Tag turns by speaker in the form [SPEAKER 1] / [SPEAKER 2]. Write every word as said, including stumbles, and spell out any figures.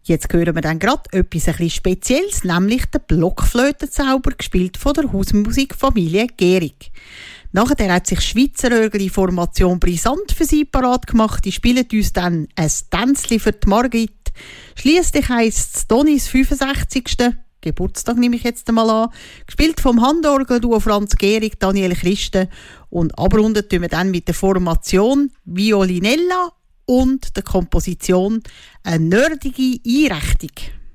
[SPEAKER 1] Jetzt hören wir dann gerade etwas ein bisschen Spezielles, nämlich den Blockflötenzauber, gespielt von der Hausmusikfamilie Gehrig. Nachher hat sich Schweizer Örgeli-Formation brisant für sie parat gemacht. Die spielen uns dann ein Tänzli für die Margit. Schliesslich heisst es Tonis fünfundsechzigsten Geburtstag, nehme ich jetzt einmal an. Gespielt vom Handorgel-Duo Franz Gehrig, Daniel Christen. Und abrunden tun wir dann mit der Formation Violinella und der Komposition eine nerdige Einrichtung.